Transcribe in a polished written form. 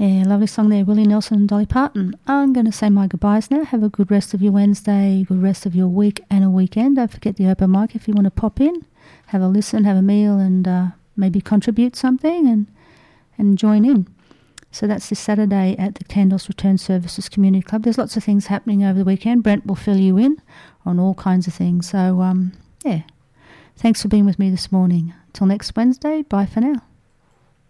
Yeah, lovely song there, Willie Nelson and Dolly Parton. I'm going to say my goodbyes now. Have a good rest of your Wednesday, good rest of your week and a weekend. Don't forget the open mic if you want to pop in, have a listen, have a meal, and maybe contribute something and join in. So that's this Saturday at the Kandos Return Services Community Club. There's lots of things happening over the weekend. Brent will fill you in on all kinds of things. So, yeah, thanks for being with me this morning. Till next Wednesday, bye for now.